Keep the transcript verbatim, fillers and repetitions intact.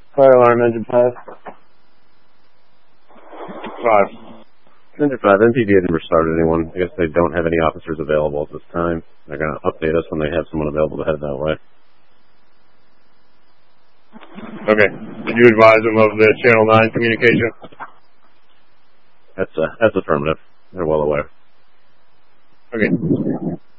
Fire alarm, engine five. Five. Engine five, M P D hasn't restarted anyone. I guess they don't have any officers available at this time. They're going to update us when they have someone available to head that way. Okay. Did you advise them of the Channel nine communication? That's, uh, that's affirmative. They're well aware. Okay.